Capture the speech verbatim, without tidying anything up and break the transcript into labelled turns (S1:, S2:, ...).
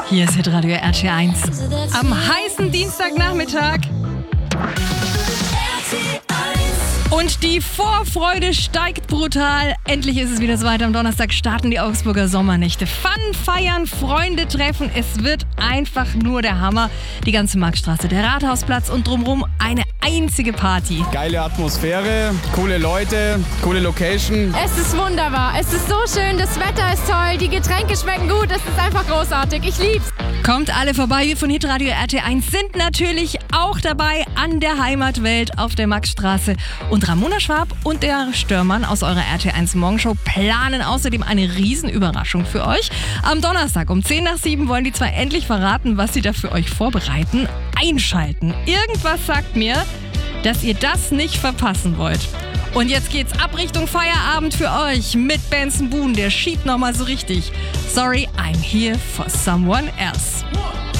S1: Hier ist Hitradio R T eins. Am heißen Dienstagnachmittag. Und die Vorfreude steigt brutal. Endlich ist es wieder soweit. Am Donnerstag starten die Augsburger Sommernächte. Fun, feiern, Freunde treffen. Es wird einfach nur der Hammer. Die ganze Marktstraße, der Rathausplatz und drumherum eine einzige Party.
S2: Geile Atmosphäre, coole Leute, coole Location.
S3: Es ist wunderbar. Es ist so schön. Das Wetter ist toll. Die Getränke schmecken gut. Es ist einfach großartig. Ich lieb's.
S1: Kommt alle vorbei. Wir von Hitradio R T eins sind natürlich auch dabei an der Heimatwelt auf der Maxstraße. Und Ramona Schwab und der Störmann aus eurer R T eins Morgenshow planen außerdem eine Riesenüberraschung für euch. Am Donnerstag um zehn nach sieben wollen die zwei endlich verraten, was sie da für euch vorbereiten. Einschalten. Irgendwas sagt mir, dass ihr das nicht verpassen wollt. Und jetzt geht's ab Richtung Feierabend für euch mit Benson Boone. Der schiebt nochmal so richtig. Sorry, I'm here for someone else.